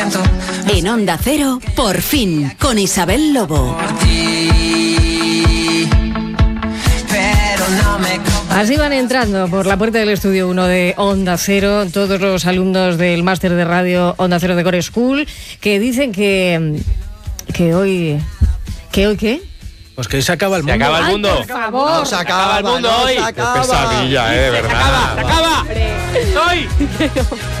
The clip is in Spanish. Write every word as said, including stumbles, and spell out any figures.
En Onda Cero, por fin, con Isabel Lobo. Así van entrando por la puerta del estudio uno de Onda Cero todos los alumnos del máster de radio Onda Cero de Core School, que dicen que que hoy que hoy qué pues que hoy se acaba el mundo. Se acaba el mundo. Ay, por favor. No, se acaba, Se acaba el mundo no, hoy. se acaba. Qué pesadilla, eh, de verdad. Se acaba, se acaba. Hoy.